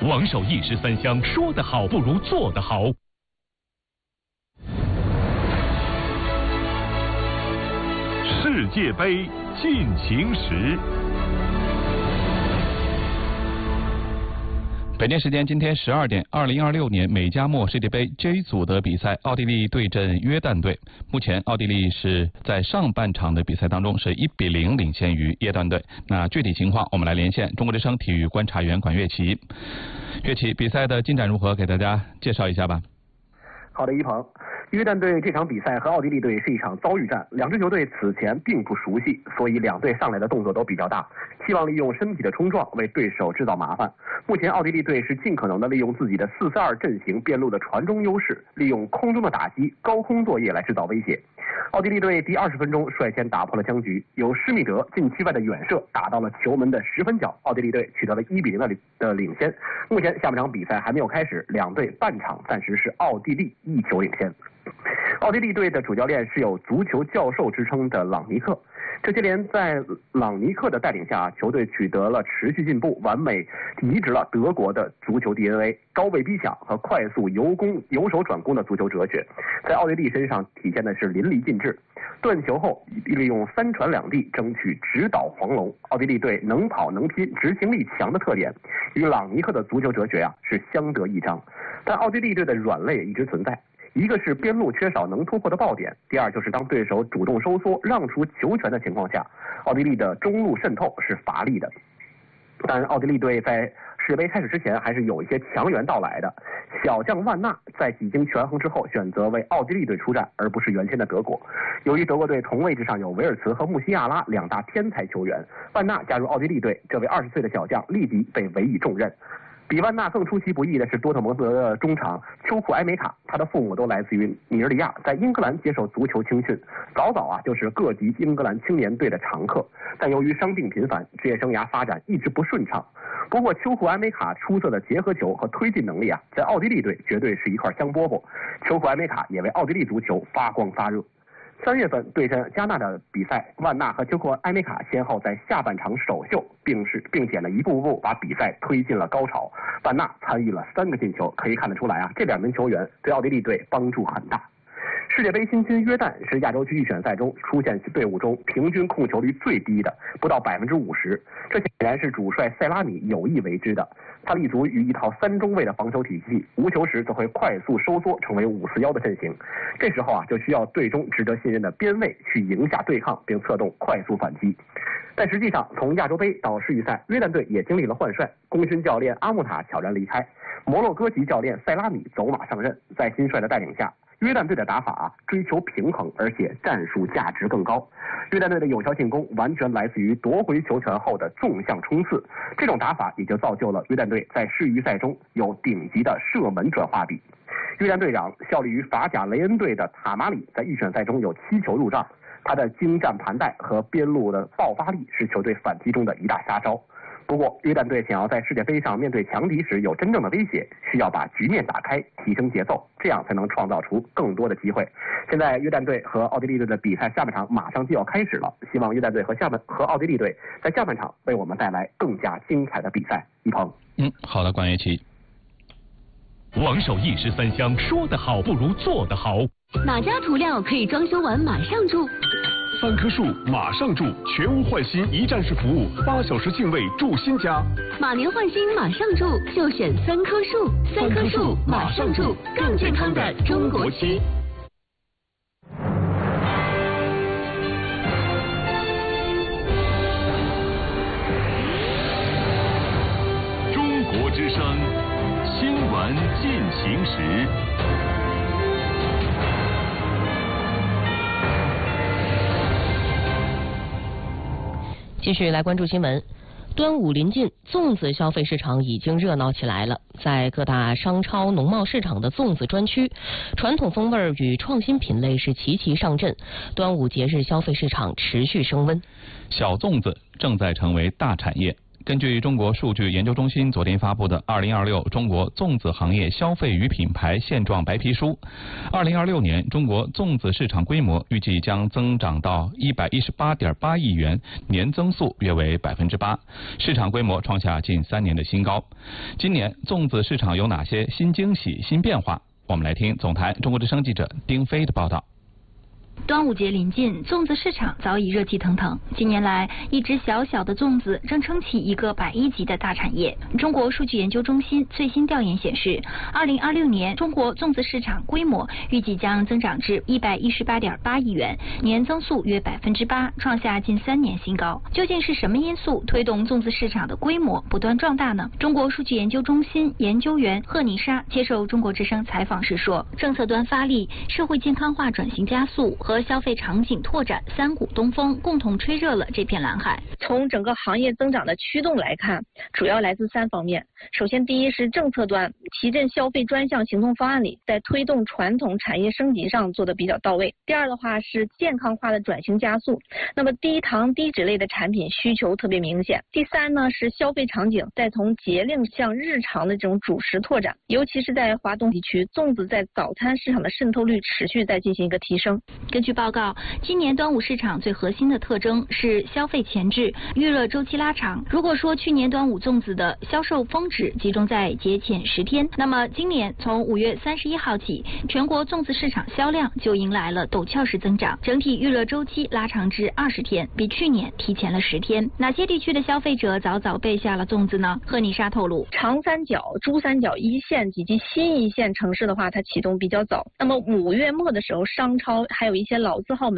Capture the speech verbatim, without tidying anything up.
王守义十三香，说得好不如做得好。世界杯进行时。 北京时间今天十二点，二零二六年美加墨世界杯 J 组的比赛，奥地利对阵约旦队。目前奥地利是在上半场的比赛当中是一比零领先于约旦队。那具体情况，我们来连线中国之声体育观察员管乐琪。乐琪，比赛的进展如何？给大家介绍一下吧。 好的，一鹏。约旦队这场比赛和奥地利队是一场遭遇战，两支球队此前并不熟悉，所以两队上来的动作都比较大，希望利用身体的冲撞为对手制造麻烦。目前奥地利队是尽可能的利用自己的四四二阵型边路的传中优势，利用空中的打击、高空作业来制造威胁。奥地利队第二十分钟率先打破了僵局，由施密德禁区外的远射打到了球门的十分角，奥地利队取得了一比零的的领先。目前下半场比赛还没有开始，两队半场暂时是奥地利一球领先。奥地利队的主教练是有足球教授之称的朗尼克，这些年在朗尼克的带领下，球队取得了持续进步，完美移植了德国的足球 D N A， 高位逼抢和快速由攻由守转攻的足球哲学，在奥地利身上体现的是淋漓尽致。断球后利用三传两递争取直捣黄龙，奥地利队能跑能拼、执行力强的特点，与朗尼克的足球哲学啊是相得益彰。但奥地利队的软肋也一直存在。一个是边路缺少能突破的爆点，第二就是当对手主动收缩、让出球权的情况下，奥地利的中路渗透是乏力的。但奥地利队在世界杯开始之前还是有一些强援到来的。小将万纳在几经权衡之后选择为奥地利队出战，而不是原先的德国。由于德国队同位置上有维尔茨和穆西亚拉两大天才球员，万纳加入奥地利队，这位二十岁的小将立即被委以重任。比万纳更出其不意的是多特蒙德的中场丘库埃梅卡，他的父母都来自于尼日利亚，在英格兰接受足球青训，早早啊就是各级英格兰青年队的常客。但由于伤病频繁，职业生涯发展一直不顺畅。不过丘库埃梅卡出色的结合球和推进能力啊，在奥地利队绝对是一块香饽饽。丘库埃梅卡也为奥地利足球发光发热。三月份对阵加纳的比赛，万纳和丘库埃梅卡先后在下半场首秀，并是并且呢一步步把比赛推进了高潮。万纳参与了三个进球，可以看得出来啊，这两名球员对奥地利队帮助很大。世界杯新军约旦是亚洲区预选赛中出现队伍中平均控球率最低的，不到百分之五十。这显然是主帅塞拉米有意为之的。他立足于一套三中卫的防守体系，无球时则会快速收缩，成为五四一的阵型。这时候啊，就需要队中值得信任的边卫去赢下对抗，并策动快速反击。但实际上，从亚洲杯到世预赛，约旦队也经历了换帅，功勋教练阿穆塔悄然离开，摩洛哥籍教练塞拉米走马上任，在新帅的带领下，约旦队的打法啊，追求平衡，而且战术价值更高。约旦队的有效进攻完全来自于夺回球权后的纵向冲刺，这种打法也就造就了约旦队在世预赛中有顶级的射门转化比。约旦队长效力于法甲雷恩队的塔马里在预选赛中有七球入账，他的精湛盘带和边路的爆发力是球队反击中的一大杀招。不过，约旦队想要在世界杯上面对强敌时有真正的威胁，需要把局面打开，提升节奏，这样才能创造出更多的机会。现在，约旦队和奥地利队的比赛下半场马上就要开始了，希望约旦队和下半和奥地利队在下半场为我们带来更加精彩的比赛。一鹏， 嗯，好的，管乐琪。 王守义十三香，说得好不如做得好。 哪家涂料可以装修完马上住？ 三棵树马上住，全屋换新一站式服务，八小时净位住新家。 马年换新马上住，就选三棵树。三棵树马上住，更健康的中国漆。 中国之声新闻进行时。 继续来关注新闻。端午临近，粽子消费市场已经热闹起来了。在各大商超、农贸市场的粽子专区，传统风味与创新品类是齐齐上阵。端午节日消费市场持续升温。 小粽子正在成为大产业。 根据中国数据研究中心昨天发布的《二零二六中国粽子行业消费与品牌现状白皮书》，二零二六年中国粽子市场规模预计将增长到一百一十八点八亿元，年增速约为百分之八，市场规模创下近三年的新高。今年粽子市场有哪些新惊喜、新变化？我们来听总台中国之声记者丁飞的报道。 端午节临近，粽子市场早已热气腾腾。近年来，一只小小的粽子正撑起一个百亿级的大产业。中国数据研究中心最新调研显示，二零二六年中国粽子市场规模预计将增长至一百一十八点八亿元，年增速约百分之八，创下近三年新高。究竟是什么因素推动粽子市场的规模不断壮大呢？中国数据研究中心研究员贺妮莎接受中国之声采访时说，政策端发力，社会健康化转型加速和消费场景拓展三股东风共同吹热了这片蓝海。 从整个行业增长的驱动来看，主要来自三方面。首先，第一是政策端，提振消费专项行动方案里，在推动传统产业升级上做得比较到位。第二的话是健康化的转型加速，那么低糖低脂类的产品需求特别明显。第三呢是消费场景在从节令向日常的这种主食拓展，尤其是在华东地区，粽子在早餐市场的渗透率持续在进行一个提升。 根据报告，今年端午市场最核心的特征是消费前置，预热周期拉长。如果说去年端午粽子的销售峰值集中在节前十天，那么今年从五月三十一号起，全国粽子市场销量就迎来了陡峭式增长，整体预热周期拉长至二十天，比去年提前了十天。哪些地区的消费者早早备下了粽子呢？贺妮莎透露， 长三角、珠三角一线以及新一线城市的话，它启动比较早。那么五月末的时候，商超还有一些老字号门